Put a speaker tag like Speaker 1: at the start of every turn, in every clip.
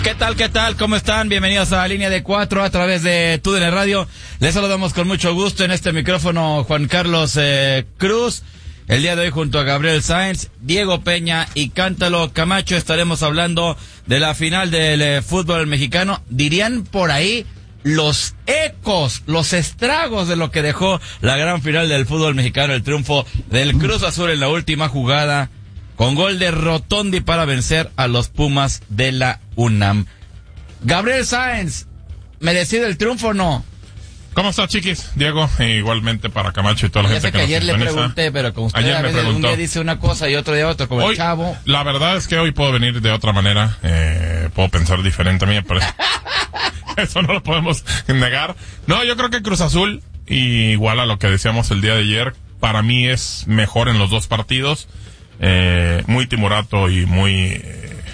Speaker 1: ¿Qué tal? ¿Qué tal? ¿Cómo están? Bienvenidos a Línea de 4 a través de TUDN Radio. Les saludamos con mucho gusto en este micrófono Juan Carlos Cruz. El día de hoy junto a Gabriel Sáenz, Diego Peña y Cántalo Camacho estaremos hablando de la final del fútbol mexicano. Dirían por ahí los ecos, los estragos de lo que dejó la gran final del fútbol mexicano, el triunfo del Cruz Azul en la última jugada, con gol de Rotondi para vencer a los Pumas de la UNAM. Gabriel Sáenz, ¿merecido el triunfo o no?
Speaker 2: ¿Cómo estás, chiquis? Diego, igualmente para Camacho y toda la
Speaker 1: Ya
Speaker 2: gente
Speaker 1: sé
Speaker 2: que
Speaker 1: que
Speaker 2: nos
Speaker 1: ayer le
Speaker 2: sintoniza.
Speaker 1: pregunté, pero como usted
Speaker 2: Ayer
Speaker 1: a
Speaker 2: me
Speaker 1: veces un
Speaker 2: preguntó.
Speaker 1: día dice una cosa y otro día otra, como
Speaker 2: Hoy,
Speaker 1: el chavo.
Speaker 2: la verdad es que hoy puedo venir de otra manera, puedo pensar diferente a mí, pero eso no lo podemos negar. No, yo creo que Cruz Azul, igual a lo que decíamos el día de ayer, para mí es mejor en los dos partidos. Muy timorato y muy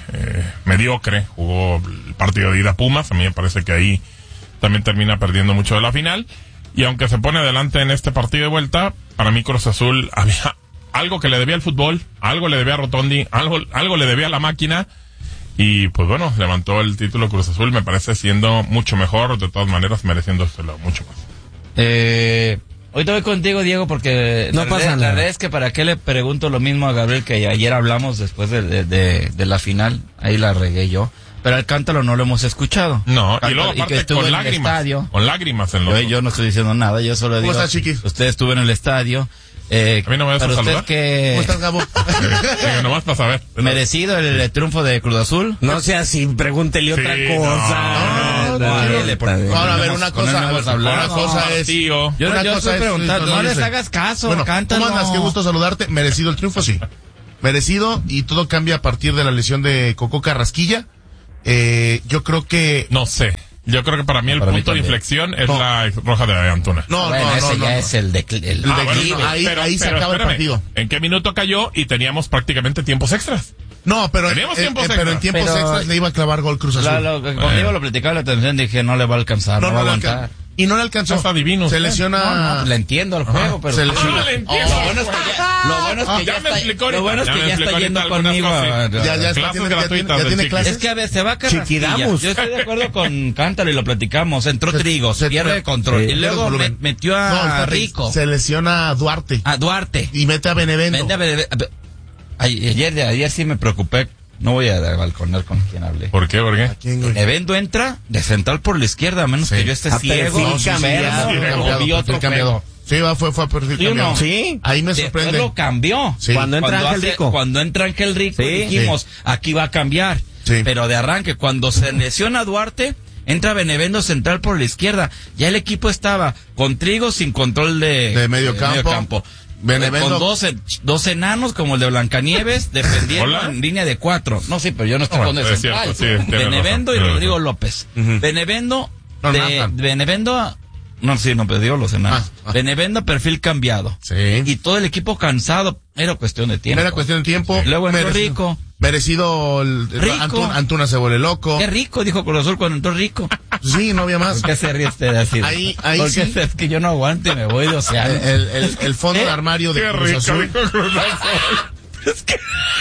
Speaker 2: mediocre jugó el partido de ida Pumas. A mí me parece que ahí también termina perdiendo mucho de la final, y aunque se pone adelante en este partido de vuelta, para mí Cruz Azul había algo que le debía al fútbol, algo le debía a Rotondi, algo le debía a la máquina, y pues bueno, levantó el título Cruz Azul, me parece siendo mucho mejor, de todas maneras mereciéndoselo mucho más.
Speaker 1: Hoy te voy contigo, Diego, porque
Speaker 3: no pasa nada.
Speaker 1: La verdad es que para qué le pregunto lo mismo a Gabriel que ayer hablamos después de la final, ahí la regué yo, pero al Cántalo no lo hemos escuchado.
Speaker 2: No,
Speaker 1: Cántalo,
Speaker 2: y luego
Speaker 1: que
Speaker 2: aparte
Speaker 1: estuvo
Speaker 2: con
Speaker 1: en el
Speaker 2: lágrimas,
Speaker 1: estadio.
Speaker 2: con lágrimas en los
Speaker 1: Yo no estoy diciendo nada, yo solo digo.
Speaker 3: ¿Cómo estás, chiquis?
Speaker 1: Usted estuvo en el estadio.
Speaker 2: ¿A mí no me vas a
Speaker 1: para usted
Speaker 2: saludar?
Speaker 1: que
Speaker 3: ¿Cómo estás, Gabo?
Speaker 2: nomás para saber.
Speaker 1: merecido el triunfo de Cruz Azul.
Speaker 3: No sea así, pregúntele
Speaker 2: Sí,
Speaker 3: otra cosa.
Speaker 1: Ahora,
Speaker 3: a ver, una cosa, una cosa es...
Speaker 2: Tío.
Speaker 1: Yo
Speaker 3: una cosa
Speaker 1: estoy
Speaker 3: es-
Speaker 1: preguntando, no les
Speaker 3: dice.
Speaker 1: hagas caso,
Speaker 3: Bueno,
Speaker 1: Cántalo.
Speaker 3: ¿cómo andas? Qué gusto saludarte. Merecido el triunfo, sí. Merecido, y todo cambia a partir de la lesión de Cocó Carrasquilla. Yo creo que...
Speaker 2: No sé. Yo creo que para mí el
Speaker 1: Para mí
Speaker 2: punto de
Speaker 1: también.
Speaker 2: inflexión es
Speaker 3: No.
Speaker 2: la roja de Antuna.
Speaker 3: No,
Speaker 1: Bueno, ese ya es el declive.
Speaker 3: El declive. Ahí se acaba el partido.
Speaker 2: ¿En qué minuto cayó? Y teníamos prácticamente tiempos extras.
Speaker 3: No, pero,
Speaker 2: Teníamos tiempos extras.
Speaker 3: pero en tiempos
Speaker 1: Pero-
Speaker 3: extras le iba a clavar gol Cruz Azul.
Speaker 1: Conmigo lo platicaba la televisión, dije, no le va a alcanzar, no va a
Speaker 3: le
Speaker 1: aguantar.
Speaker 3: alcanzó. Y no le alcanzó.
Speaker 2: Está divino
Speaker 3: Se
Speaker 2: usted.
Speaker 3: lesiona...
Speaker 1: Le entiendo al juego, pero...
Speaker 3: Se lesiona.
Speaker 2: le entiendo.
Speaker 1: Lo bueno es que
Speaker 2: Ya me explicó ahorita.
Speaker 1: lo bueno es
Speaker 2: Ya
Speaker 1: que
Speaker 2: me
Speaker 1: ya
Speaker 2: explicó
Speaker 1: está yendo
Speaker 2: ahorita algunas
Speaker 1: conmigo.
Speaker 2: cosas.
Speaker 3: Ya está,
Speaker 2: Clases
Speaker 3: tiene
Speaker 2: gratuitas del
Speaker 3: tiene
Speaker 2: Chiqui.
Speaker 3: clases.
Speaker 1: Es que a veces se va Carrasquilla.
Speaker 3: Chiquidamos.
Speaker 1: Yo estoy de acuerdo con Cántalo y lo platicamos. Entró
Speaker 3: Se-
Speaker 1: Trigo,
Speaker 3: se-
Speaker 1: pierde control.
Speaker 3: sí.
Speaker 1: Y luego
Speaker 3: Pierde volumen.
Speaker 1: metió
Speaker 3: No,
Speaker 1: a
Speaker 3: espérate,
Speaker 1: Rico,
Speaker 3: Se lesiona a Duarte.
Speaker 1: a Duarte.
Speaker 3: Y mete a Benevento.
Speaker 1: Ayer sí me preocupé. No voy a balconar con quien hablé.
Speaker 2: ¿Por qué? ¿Por qué?
Speaker 3: ¿Quién, güey?
Speaker 1: Benevento entra de central por la izquierda, a menos
Speaker 3: Sí.
Speaker 1: que yo esté
Speaker 3: Ah,
Speaker 1: ciego,
Speaker 3: perfil cambiado,
Speaker 1: enfermo,
Speaker 3: perfil
Speaker 1: o vi otro
Speaker 3: cambiado. Sí, fue a perfil
Speaker 1: ¿Sí o
Speaker 3: cambiado.
Speaker 1: no?
Speaker 3: Sí. Ahí me
Speaker 1: Después
Speaker 3: sorprende.
Speaker 1: lo cambió.
Speaker 3: Sí.
Speaker 4: Cuando entra Ángel Rico.
Speaker 1: Cuando entra Ángel Rico,
Speaker 4: Sí.
Speaker 1: dijimos, aquí va a cambiar.
Speaker 3: Sí.
Speaker 1: Pero de arranque, cuando se lesiona Duarte, entra Benevento central por la izquierda. Ya el equipo estaba con Trigo sin control de
Speaker 3: medio campo. Benevento.
Speaker 1: Con dos enanos como el de Blancanieves defendiendo
Speaker 2: Hola.
Speaker 1: en línea de 4. No, sí, pero yo no estoy
Speaker 2: Bueno,
Speaker 1: con de
Speaker 2: es
Speaker 1: central.
Speaker 2: cierto, sí, tiene
Speaker 1: Benevento
Speaker 2: razón,
Speaker 1: y
Speaker 2: tiene
Speaker 1: Rodrigo
Speaker 2: razón.
Speaker 1: López.
Speaker 3: Ujú.
Speaker 1: Benevento
Speaker 3: No,
Speaker 1: de
Speaker 3: nada.
Speaker 1: Benevento. No, sí, no, pero digo los enanos.
Speaker 3: Ah.
Speaker 1: Benevento perfil cambiado.
Speaker 3: Sí.
Speaker 1: Y todo el equipo cansado. Era cuestión de tiempo.
Speaker 3: Era cuestión de tiempo.
Speaker 1: Luego entró Rico.
Speaker 3: Merecido
Speaker 1: Rico.
Speaker 3: Antuna se vuelve loco.
Speaker 1: Qué rico, dijo Cruz Azul cuando entró Rico.
Speaker 3: Sí, no había más.
Speaker 1: ¿Por qué se ríe usted así?
Speaker 3: Ahí
Speaker 1: Porque
Speaker 3: sí.
Speaker 1: es que yo no aguanto y me voy de océano.
Speaker 3: El fondo de armario de
Speaker 2: Qué
Speaker 3: Cruz
Speaker 2: rico,
Speaker 3: Azul.
Speaker 2: dijo Cruz Azul.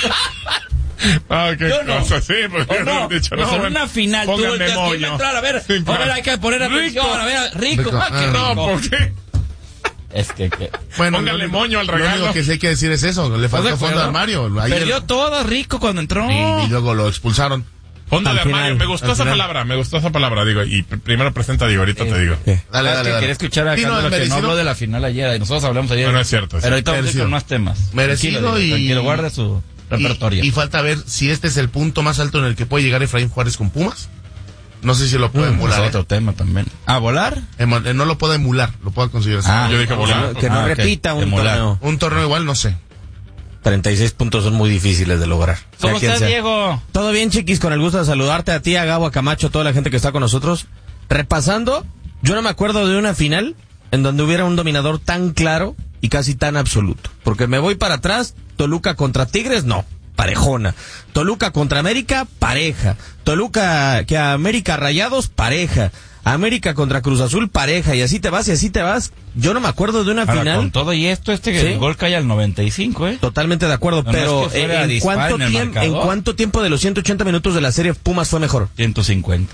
Speaker 2: Ah, qué
Speaker 1: Yo no.
Speaker 2: cosa, sí, porque
Speaker 1: ¿O no?
Speaker 2: no, dicho,
Speaker 1: Pues
Speaker 2: no,
Speaker 1: en
Speaker 2: bueno,
Speaker 1: una final, tú
Speaker 2: pónganme
Speaker 1: ¿quién va a
Speaker 2: moño.
Speaker 1: entrar? A ver,
Speaker 2: Sí, claro.
Speaker 1: hay que poner atención, a ver, Rico.
Speaker 3: Rico.
Speaker 1: Ah, qué
Speaker 3: Ah,
Speaker 1: rico.
Speaker 2: No, ¿por qué?
Speaker 1: Es que
Speaker 3: Bueno,
Speaker 2: Póngale
Speaker 3: lo único-
Speaker 2: moño al
Speaker 3: Lo
Speaker 2: regalo.
Speaker 3: único que sí hay que decir es eso. Le faltó
Speaker 1: ¿Estás de
Speaker 3: fondo de
Speaker 1: acuerdo?
Speaker 3: armario. Ahí
Speaker 1: perdió todo Rico cuando entró.
Speaker 3: y luego lo expulsaron.
Speaker 2: Fondo
Speaker 4: Al
Speaker 2: de armario,
Speaker 4: final,
Speaker 2: me gustó
Speaker 3: al
Speaker 2: esa
Speaker 3: final.
Speaker 2: palabra, digo, y primero presenta, digo, ahorita te digo.
Speaker 3: Dale,
Speaker 1: Es
Speaker 3: dale,
Speaker 1: que
Speaker 3: dale.
Speaker 1: quería escuchar a
Speaker 3: Sí, no,
Speaker 1: Cántalo, que no
Speaker 3: merecido.
Speaker 1: habló de la final ayer, y nosotros hablamos ayer.
Speaker 2: No, no es cierto, sí.
Speaker 1: Pero ahorita vamos a ir
Speaker 3: Merecido.
Speaker 1: con más temas.
Speaker 3: Merecido
Speaker 1: Tranquilo,
Speaker 3: y-
Speaker 1: tranquilo, guarde su repertorio.
Speaker 3: Y falta ver si este es el punto más alto en el que puede llegar Efraín Juárez con Pumas. No sé si lo puede
Speaker 1: Es
Speaker 3: emular.
Speaker 1: otro tema también. ¿A volar?
Speaker 3: No lo puede emular, lo puedo conseguir así.
Speaker 2: Yo dije volar.
Speaker 4: Que no
Speaker 1: ok.
Speaker 4: repita un
Speaker 1: Emular.
Speaker 4: torneo.
Speaker 3: Un torneo igual, no sé.
Speaker 4: 36 puntos son muy difíciles de lograr.
Speaker 1: ¿Cómo
Speaker 4: Sea quien
Speaker 1: estás,
Speaker 4: sea.
Speaker 1: Diego?
Speaker 4: Todo bien, chiquis, con el gusto de saludarte a ti, a Gabo, a Camacho, a toda la gente que está con nosotros. Repasando, yo no me acuerdo de una final en donde hubiera un dominador tan claro y casi tan absoluto. Porque me voy para atrás, Toluca contra Tigres, no. parejona. Toluca contra América, pareja. Toluca que a América Rayados, pareja. América contra Cruz Azul, pareja. Y así te vas, y así te vas. Yo no me acuerdo de una
Speaker 1: Ahora,
Speaker 4: final.
Speaker 1: con todo y esto,
Speaker 4: ¿Sí?
Speaker 1: el gol cae al 95,
Speaker 4: Totalmente de acuerdo,
Speaker 1: No,
Speaker 4: pero
Speaker 1: no es que fuera
Speaker 4: ¿en
Speaker 1: dispar en el
Speaker 4: ¿en
Speaker 1: marcador?
Speaker 4: cuánto tiempo de los 180 minutos de la serie Pumas fue mejor?
Speaker 1: 150.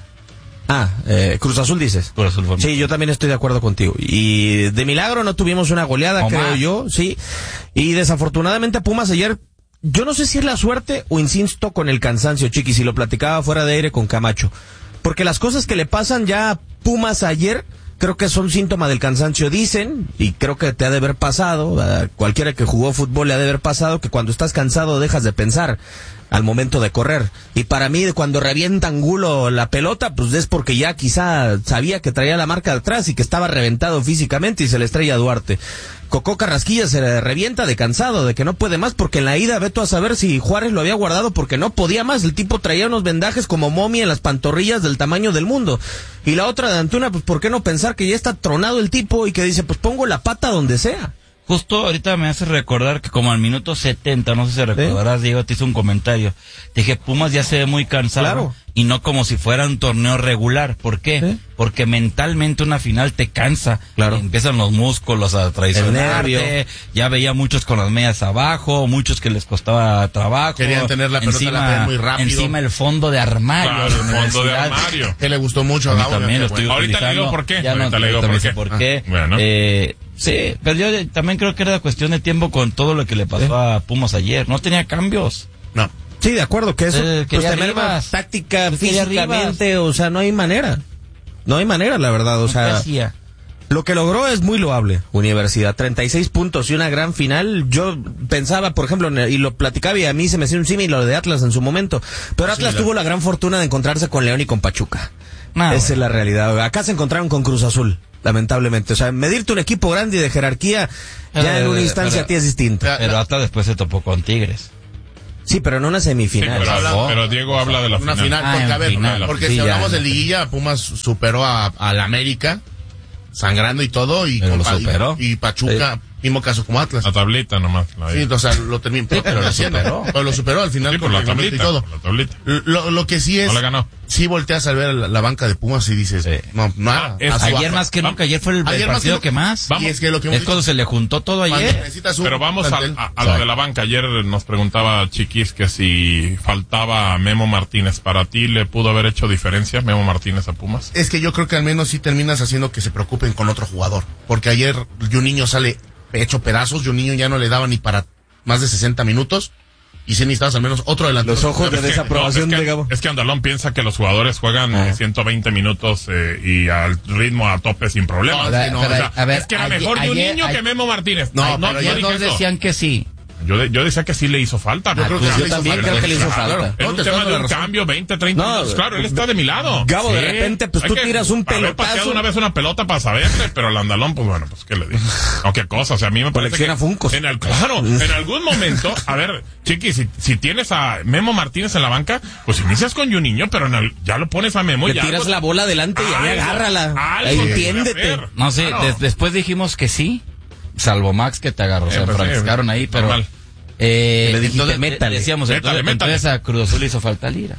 Speaker 4: Cruz Azul dices.
Speaker 1: Cruz Azul fue
Speaker 4: Sí, yo también estoy de acuerdo contigo. Y de milagro no tuvimos una goleada,
Speaker 1: O
Speaker 4: creo
Speaker 1: más.
Speaker 4: yo, sí. Y desafortunadamente Pumas ayer, yo no sé si es la suerte o insisto con el cansancio, Chiquis, y lo platicaba fuera de aire con Camacho. Porque las cosas que le pasan ya a Pumas ayer, creo que son síntoma del cansancio, dicen, y creo que te ha de haber pasado, a cualquiera que jugó fútbol le ha de haber pasado, que cuando estás cansado dejas de pensar al momento de correr. Y para mí, cuando revienta Angulo la pelota, pues es porque ya quizá sabía que traía la marca de atrás y que estaba reventado físicamente y se le estrella a Duarte. Cocó Carrasquilla se le revienta de cansado, de que no puede más, porque en la ida, veto a saber si Juárez lo había guardado porque no podía más. El tipo traía unos vendajes como momia en las pantorrillas del tamaño del mundo. Y la otra de Antuna, pues ¿por qué no pensar que ya está tronado el tipo y que dice, pues pongo la pata donde sea?
Speaker 1: Justo ahorita me hace recordar que como al minuto 70, no sé si recordarás, Diego, te hizo un comentario. Te dije, Pumas ya se ve muy cansado.
Speaker 4: Claro.
Speaker 1: Y no como si fuera un torneo regular. ¿Por qué?
Speaker 4: ¿Sí?
Speaker 1: Porque mentalmente una final te cansa.
Speaker 4: Claro.
Speaker 1: Empiezan los músculos a traicionarte.
Speaker 4: El nervio.
Speaker 1: Ya veía muchos con las medias abajo, muchos que les costaba trabajo.
Speaker 3: Querían tener la pelota en la pared muy rápido.
Speaker 1: Encima el fondo de armario.
Speaker 2: Claro,
Speaker 1: de
Speaker 2: el fondo de
Speaker 1: universidad.
Speaker 2: armario.
Speaker 3: Que le gustó mucho
Speaker 1: A
Speaker 3: a
Speaker 1: mí
Speaker 3: Gabo.
Speaker 1: también lo
Speaker 3: qué
Speaker 1: estoy
Speaker 3: bueno.
Speaker 2: Ahorita le digo
Speaker 1: utilizando.
Speaker 2: por qué.
Speaker 1: Ya no,
Speaker 2: Ahorita le digo
Speaker 1: también
Speaker 2: por
Speaker 1: sé
Speaker 2: qué.
Speaker 1: por qué.
Speaker 2: Bueno.
Speaker 1: Sí, pero yo también creo que era cuestión de tiempo con todo lo que le pasó a Pumas ayer. No tenía cambios.
Speaker 3: No.
Speaker 4: Sí, de acuerdo, que eso, pues
Speaker 1: quería
Speaker 4: tener
Speaker 1: Rivas.
Speaker 4: táctica,
Speaker 1: Quería
Speaker 4: físicamente, o sea, no hay manera. No hay manera, la verdad, o
Speaker 1: ¿Qué
Speaker 4: sea,
Speaker 1: hacía?
Speaker 4: lo que logró es muy loable, Universidad, 36 puntos y una gran final. Yo pensaba, por ejemplo, y lo platicaba y a mí se me hacía un símil lo de Atlas en su momento, pero Atlas tuvo la gran fortuna de encontrarse con León y con Pachuca. Esa es la realidad. Acá se encontraron con Cruz Azul, lamentablemente. O sea, medirte un equipo grande y de jerarquía, ya en una instancia a ti es distinto.
Speaker 1: Pero hasta después se topó con Tigres.
Speaker 4: Sí, pero en una
Speaker 2: Sí,
Speaker 4: semifinal.
Speaker 2: pero Diego habla de la
Speaker 3: Una final,
Speaker 1: Ah,
Speaker 3: porque
Speaker 1: en
Speaker 3: a ver,
Speaker 1: final,
Speaker 3: porque
Speaker 1: sí,
Speaker 3: si
Speaker 1: ya,
Speaker 3: hablamos
Speaker 1: ya.
Speaker 3: de liguilla, Pumas superó al América, sangrando y todo, y,
Speaker 1: Pero lo superó.
Speaker 3: y Pachuca, mismo caso como Atlas.
Speaker 2: La tablita nomás.
Speaker 3: Sí, o sea, lo terminó, pero lo
Speaker 1: superó.
Speaker 3: Pero lo superó al final
Speaker 2: Sí, por
Speaker 3: con
Speaker 2: la
Speaker 3: el reglamento y
Speaker 2: tablita.
Speaker 3: todo.
Speaker 2: La tablita.
Speaker 3: Lo que sí es,
Speaker 2: No le ganó.
Speaker 3: sí volteas a ver la banca de Pumas y dices, no, nada.
Speaker 2: es-
Speaker 3: a su-
Speaker 1: Ayer más que nunca, ayer fue el
Speaker 3: Ayer más
Speaker 1: partido
Speaker 3: que
Speaker 1: que más.
Speaker 3: Y es que lo que hemos
Speaker 1: Es cuando
Speaker 3: dicho,
Speaker 1: se le juntó todo
Speaker 3: cuando
Speaker 1: ayer.
Speaker 3: necesitas un
Speaker 2: Pero vamos
Speaker 3: plantel.
Speaker 2: a lo de la banca. Ayer nos preguntaba Chiquis que si faltaba Memo Martínez. ¿Para ti le pudo haber hecho diferencia Memo Martínez a Pumas?
Speaker 3: Es que yo creo que al menos sí terminas haciendo que se preocupen con otro jugador. Porque ayer Juninho sale hecho pedazos, Juninho ya no le daba ni para más de 60 minutos. Y si necesitabas al menos otro delantero.
Speaker 4: Los ojos de
Speaker 2: Es que-
Speaker 4: desaprobación
Speaker 2: no, es
Speaker 4: de
Speaker 2: que-
Speaker 4: Gabo.
Speaker 2: Es que Andalón piensa que los jugadores juegan 120 minutos y al ritmo a tope sin problemas.
Speaker 3: No, es que no,
Speaker 1: Pero,
Speaker 3: o sea,
Speaker 1: a ver,
Speaker 2: es que era
Speaker 1: ayer-
Speaker 2: mejor
Speaker 1: ayer-
Speaker 2: Juninho que Memo Martínez.
Speaker 3: No,
Speaker 2: Ay,
Speaker 3: pero
Speaker 2: yo
Speaker 1: Ayer
Speaker 2: dije
Speaker 1: nos
Speaker 2: eso.
Speaker 1: decían que sí.
Speaker 2: Yo decía que sí le hizo falta.
Speaker 3: Yo creo que
Speaker 4: yo
Speaker 3: sí le hizo
Speaker 4: también
Speaker 3: falta.
Speaker 4: creo que le hizo
Speaker 2: Claro,
Speaker 4: falta.
Speaker 2: Es
Speaker 3: No,
Speaker 2: un
Speaker 3: te
Speaker 2: tema
Speaker 3: estoy
Speaker 2: de
Speaker 3: dando
Speaker 2: un
Speaker 3: la razón.
Speaker 2: cambio, 20, 30
Speaker 4: No,
Speaker 2: minutos. Claro, él está de mi lado.
Speaker 4: Gabo, de repente, pues,
Speaker 2: Hay
Speaker 4: tú
Speaker 2: que
Speaker 4: tiras un
Speaker 2: haber
Speaker 4: pelotazo.
Speaker 2: pateado una vez una pelota para saberle, pero el Andalón, pues bueno, pues qué le digo. No, qué cosa, o sea, a mí me parece
Speaker 4: Colecciona
Speaker 2: que
Speaker 4: Funkos.
Speaker 2: claro, en algún momento, a ver, Chiqui, si tienes a Memo Martínez en la banca, pues inicias con Juninho, pero ya lo pones a Memo
Speaker 4: Le
Speaker 2: y
Speaker 4: tiras
Speaker 2: algo-
Speaker 4: la bola adelante y ahí
Speaker 2: algo-
Speaker 4: agárrala.
Speaker 2: algo
Speaker 4: Ahí
Speaker 2: tiene que
Speaker 4: entiéndete.
Speaker 2: hacer.
Speaker 1: No sé,
Speaker 2: Claro.
Speaker 1: después dijimos que sí, salvo Max que te agarró, se
Speaker 2: pues sí,
Speaker 1: enfrascaron ahí, pero...
Speaker 2: normal.
Speaker 4: Le dijiste,
Speaker 1: entonces,
Speaker 4: métale.
Speaker 1: decíamos,
Speaker 2: Métale,
Speaker 1: entonces a Cruz Azul le hizo falta Lira.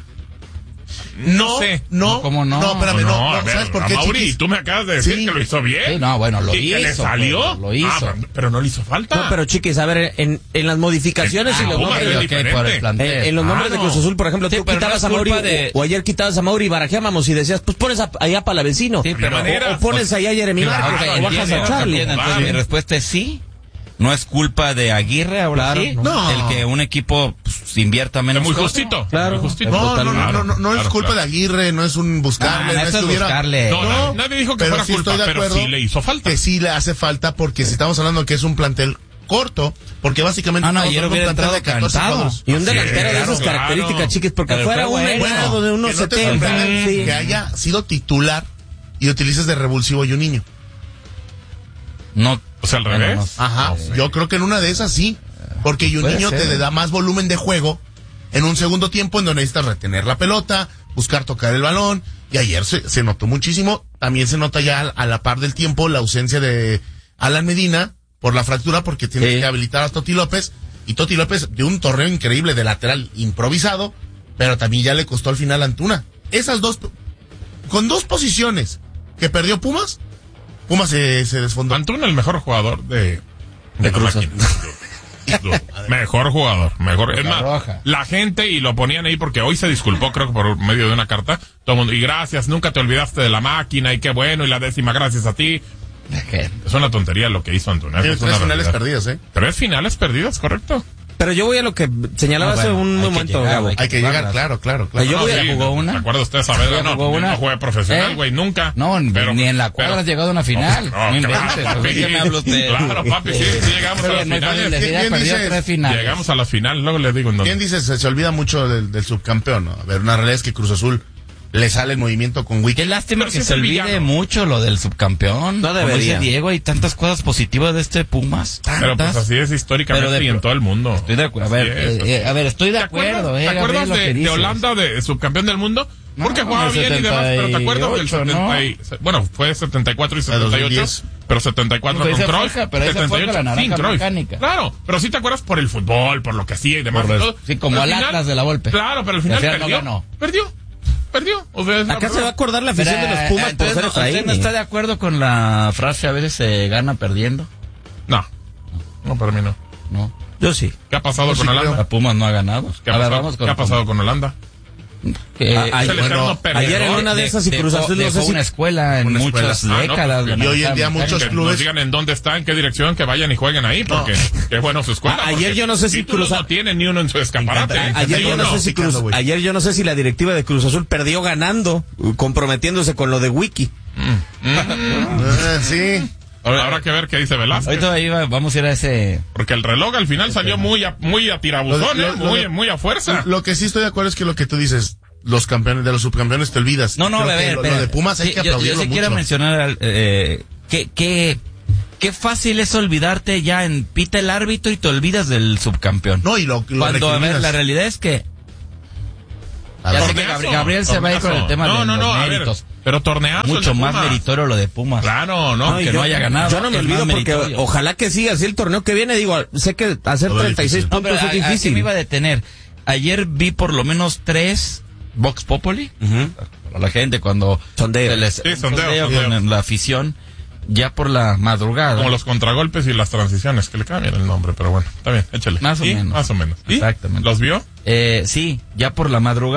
Speaker 3: No
Speaker 2: sé.
Speaker 3: no,
Speaker 1: ¿Cómo no?
Speaker 3: no, espérame, no,
Speaker 2: a ver,
Speaker 3: ¿sabes por
Speaker 2: a
Speaker 3: qué,
Speaker 2: Mauri,
Speaker 3: Chiquis?
Speaker 2: tú me acabas de decir
Speaker 3: Sí.
Speaker 2: que lo hizo bien.
Speaker 1: Sí, no, bueno, lo
Speaker 2: ¿Y que le
Speaker 1: hizo,
Speaker 2: salió?
Speaker 1: pues, lo hizo.
Speaker 2: Pero no le hizo falta.
Speaker 4: No, pero chiquis, a ver, en las modificaciones y los
Speaker 2: Pumas
Speaker 4: nombres
Speaker 2: es
Speaker 4: de,
Speaker 2: diferente.
Speaker 1: por el plantel.
Speaker 4: en los nombres de
Speaker 2: no.
Speaker 4: Cruz Azul, por ejemplo,
Speaker 1: Sí,
Speaker 4: tú
Speaker 1: pero
Speaker 4: quitabas
Speaker 1: no
Speaker 4: a
Speaker 1: es
Speaker 4: Mauri,
Speaker 1: culpa de-
Speaker 4: o ayer quitabas a Mauri y barajeábamos y decías, pues pones allá a Palavecino.
Speaker 1: Sí, pero-
Speaker 4: o pones allá a Jeremy
Speaker 2: Claro,
Speaker 4: Márquez,
Speaker 2: ok,
Speaker 4: o bajas
Speaker 1: entiendo,
Speaker 4: a Charlie.
Speaker 1: entiendo. Entonces mi respuesta es sí. No es culpa de Aguirre, ahora
Speaker 4: Claro,
Speaker 1: sí.
Speaker 3: no.
Speaker 1: El que un equipo pues, invierta
Speaker 2: Es
Speaker 1: menos.
Speaker 2: muy
Speaker 1: cosas.
Speaker 2: justito.
Speaker 4: Claro.
Speaker 2: Muy justito.
Speaker 3: No,
Speaker 4: Totalmente.
Speaker 3: no es culpa de Aguirre, no es un buscarle,
Speaker 1: Ah,
Speaker 3: no
Speaker 1: eso es
Speaker 3: estuviera...
Speaker 1: buscarle.
Speaker 2: No, nadie dijo que
Speaker 3: pero
Speaker 2: fuera
Speaker 3: sí
Speaker 2: culpa,
Speaker 3: estoy de
Speaker 2: pero
Speaker 3: acuerdo
Speaker 2: sí le hizo falta.
Speaker 3: Que sí le hace falta porque si estamos hablando que es un plantel corto, porque básicamente
Speaker 1: Ah, no,
Speaker 3: estamos
Speaker 1: ayer
Speaker 3: hablando de
Speaker 1: hubiera
Speaker 3: un plantel de
Speaker 1: entrado
Speaker 3: 14
Speaker 1: cansado.
Speaker 3: jugadores.
Speaker 4: Y un delantero de
Speaker 2: claro,
Speaker 4: esas
Speaker 2: claro.
Speaker 4: características, chiquis, porque
Speaker 1: Pero
Speaker 4: fuera
Speaker 1: fue
Speaker 4: un
Speaker 1: bueno.
Speaker 4: menado de unos
Speaker 3: Que no te
Speaker 4: 70.
Speaker 3: sorprenda
Speaker 4: Sí.
Speaker 3: que haya sido titular y utilices de revulsivo a Juninho.
Speaker 1: No,
Speaker 2: O sea, al
Speaker 1: bueno,
Speaker 2: revés.
Speaker 1: no.
Speaker 3: Ajá, yo creo que en una de esas sí, porque Juninho
Speaker 1: ser.
Speaker 3: te da más volumen de juego en un segundo tiempo en donde necesitas retener la pelota, buscar tocar el balón, y ayer se notó muchísimo, también se nota ya a la par del tiempo la ausencia de Alan Medina por la fractura, porque tienes
Speaker 1: Sí.
Speaker 3: que habilitar a Toti López, Y Toti López de un torneo increíble de lateral improvisado, pero también ya le costó al final a Antuna. Con 2 posiciones que perdió Pumas se desfondó.
Speaker 2: Antuna, el mejor jugador de
Speaker 4: Cruz.
Speaker 2: Mejor jugador, mejor. Es más,
Speaker 1: Roja.
Speaker 2: la gente, y lo ponían ahí porque hoy se disculpó, creo que por medio de una carta, todo el mundo, y gracias, nunca te olvidaste de la máquina, y qué bueno, y la 10ª gracias a ti. Es una tontería lo que hizo Antuna.
Speaker 3: Tiene
Speaker 2: Es una
Speaker 3: 3 finales
Speaker 2: realidad.
Speaker 3: perdidas,
Speaker 2: 3 finales perdidas, correcto.
Speaker 4: Pero yo voy a lo que señalaba hace un
Speaker 1: hay que
Speaker 4: momento,
Speaker 1: llegar,
Speaker 4: Gabo.
Speaker 3: Hay que llegar, claro.
Speaker 4: Yo voy a-
Speaker 1: jugó una.
Speaker 2: ¿Se acuerda usted de Saavedra?
Speaker 1: ¿Ya
Speaker 2: No,
Speaker 1: jugó una?
Speaker 2: no juega profesional, güey, nunca.
Speaker 1: No,
Speaker 2: Pero-
Speaker 1: ni en la cuadra
Speaker 2: pero-
Speaker 1: has llegado a una final. No inventes.
Speaker 2: claro,
Speaker 1: ¿De qué me habla usted?
Speaker 2: Claro, papi, sí llegamos a las
Speaker 1: Muy fácil
Speaker 2: finales.
Speaker 1: decir,
Speaker 3: ¿Quién
Speaker 1: perdió
Speaker 3: dice?
Speaker 1: 3 finales.
Speaker 2: Llegamos a las finales, luego les digo en dónde.
Speaker 3: ¿Quién dice se olvida mucho del subcampeón? ¿No? A ver, una realidad es que Cruz Azul le sale el movimiento con Wiki.
Speaker 1: Qué lástima
Speaker 2: Pero
Speaker 1: que
Speaker 2: sí
Speaker 1: se
Speaker 2: es el
Speaker 1: olvide
Speaker 2: villano.
Speaker 1: mucho lo del subcampeón.
Speaker 4: No
Speaker 1: Como
Speaker 4: debería.
Speaker 1: dice Diego, hay tantas cosas positivas de este Pumas.
Speaker 2: Pero pues así es históricamente
Speaker 1: Pero de-
Speaker 2: y en todo el mundo.
Speaker 1: Estoy de acuerdo. A ver,
Speaker 2: Así es.
Speaker 1: estoy de
Speaker 2: ¿Te
Speaker 1: acuerdo.
Speaker 2: acuerdas, ¿te
Speaker 1: Gabriel,
Speaker 2: acuerdas
Speaker 1: lo que
Speaker 2: de
Speaker 1: dices.
Speaker 2: Holanda, de subcampeón del mundo?
Speaker 1: No,
Speaker 2: Porque jugaba
Speaker 1: en el
Speaker 2: bien y demás, pero ¿te acuerdas del
Speaker 1: 78,
Speaker 2: Bueno, fue 74 y 78,
Speaker 3: 2010.
Speaker 2: pero 74
Speaker 1: Pero
Speaker 2: con
Speaker 1: dice
Speaker 2: Cruyff.
Speaker 1: Forja, pero dice
Speaker 2: 78
Speaker 1: Forja la naranja
Speaker 2: sin Cruyff.
Speaker 1: mecánica.
Speaker 2: Claro, pero sí te acuerdas por el fútbol, por lo que hacía y demás.
Speaker 1: Por
Speaker 2: y
Speaker 1: el-
Speaker 2: todo.
Speaker 1: sí, como
Speaker 2: Pero
Speaker 1: al
Speaker 2: al final-
Speaker 1: Atlas de la Volpe.
Speaker 2: Claro, pero al
Speaker 1: Y
Speaker 2: final
Speaker 1: al final no
Speaker 2: perdió.
Speaker 1: ganó.
Speaker 2: Perdió. O sea, es la
Speaker 4: Acá se
Speaker 2: verdad.
Speaker 4: va a acordar la afición de los Pumas por
Speaker 1: Entonces,
Speaker 4: ser
Speaker 1: ¿usted
Speaker 4: Efraín.
Speaker 1: no está de acuerdo con la frase a veces se gana perdiendo?
Speaker 2: No, para mí no.
Speaker 1: No.
Speaker 4: Yo sí.
Speaker 2: ¿Qué ha pasado
Speaker 3: Yo
Speaker 2: con
Speaker 3: sí
Speaker 2: Holanda?
Speaker 1: La Pumas no ha ganado.
Speaker 2: ¿Qué ha
Speaker 1: A ver,
Speaker 2: pasado,
Speaker 1: vamos con
Speaker 2: ¿qué ha pasado con Holanda?
Speaker 1: Ay,
Speaker 2: Es el
Speaker 3: bueno,
Speaker 2: eterno perdedor.
Speaker 4: ayer en una de esas y Cruz Azul no sé
Speaker 1: dejó
Speaker 4: si-
Speaker 1: una escuela en
Speaker 3: Una escuela.
Speaker 1: muchas
Speaker 2: Ah, no,
Speaker 1: décadas.
Speaker 2: pues,
Speaker 1: la
Speaker 3: y hoy en
Speaker 1: naranja
Speaker 3: día
Speaker 1: mecánica.
Speaker 3: muchos
Speaker 2: Que
Speaker 3: clubes-
Speaker 2: nos digan en dónde está, en qué dirección, que vayan y jueguen ahí, porque qué bueno su escuela.
Speaker 4: Ayer
Speaker 2: porque
Speaker 4: yo no sé si
Speaker 2: títulos
Speaker 4: Cruz-
Speaker 2: no tiene ni uno en su escaparate.
Speaker 3: Me encanta.
Speaker 4: Ayer
Speaker 3: Sí,
Speaker 4: yo no
Speaker 3: no,
Speaker 4: sé si
Speaker 3: picando, güey.
Speaker 4: ayer yo no sé si la directiva de Cruz Azul perdió ganando, comprometiéndose con lo de Wiki.
Speaker 3: Sí.
Speaker 2: Habrá que ver qué dice Velázquez.
Speaker 1: Ahorita vamos a ir a ese...
Speaker 2: Porque el reloj al final salió muy a tirabuzón,
Speaker 3: Lo de-
Speaker 2: muy a fuerza.
Speaker 3: Lo que sí estoy de acuerdo es que lo que tú dices, los campeones, de los subcampeones te olvidas.
Speaker 1: No,
Speaker 3: Creo
Speaker 1: a
Speaker 3: que
Speaker 1: ver,
Speaker 3: lo
Speaker 1: espera.
Speaker 3: de Pumas hay
Speaker 1: Sí,
Speaker 3: que
Speaker 1: yo
Speaker 3: aplaudirlo
Speaker 1: sí quiero
Speaker 3: mucho.
Speaker 1: mencionar qué fácil es olvidarte ya en pita el árbitro y te olvidas del subcampeón.
Speaker 3: No, y lo
Speaker 1: Cuando, a ver,
Speaker 3: recriminas.
Speaker 1: la realidad es que
Speaker 3: A
Speaker 1: ya
Speaker 3: ver,
Speaker 1: sé que
Speaker 2: Torneazo,
Speaker 1: Gabriel se va a ir con el
Speaker 2: torneazo.
Speaker 1: tema de los
Speaker 2: a ver,
Speaker 1: méritos.
Speaker 2: pero torneazo. el
Speaker 1: Mucho
Speaker 2: de
Speaker 1: más
Speaker 2: Pumas.
Speaker 1: meritorio lo de Pumas.
Speaker 2: Claro, no.
Speaker 1: Aunque
Speaker 4: yo,
Speaker 1: no haya ganado.
Speaker 4: Yo no me
Speaker 1: es
Speaker 4: olvido
Speaker 1: más
Speaker 4: porque
Speaker 1: meritorio.
Speaker 4: ojalá que siga así el torneo que viene. Digo, sé que hacer
Speaker 3: Lo veo
Speaker 4: 36
Speaker 3: difícil.
Speaker 1: No, pero
Speaker 4: puntos es
Speaker 1: ¿a qué
Speaker 4: difícil.
Speaker 1: me iba a detener? Ayer vi por lo menos 3 Vox Populi.
Speaker 4: Ujú.
Speaker 1: Para la gente cuando
Speaker 4: Sondeo.
Speaker 1: se les-
Speaker 2: Sí,
Speaker 1: un
Speaker 2: sondeo.
Speaker 1: con la afición ya por la madrugada.
Speaker 2: Como los contragolpes y las transiciones, que le cambian el nombre, pero bueno, está bien, échale.
Speaker 1: Más o
Speaker 2: ¿Y?
Speaker 1: menos.
Speaker 2: Más o menos. ¿Y?
Speaker 1: Exactamente.
Speaker 2: ¿Los vio?
Speaker 1: Sí, ya por la madrugada.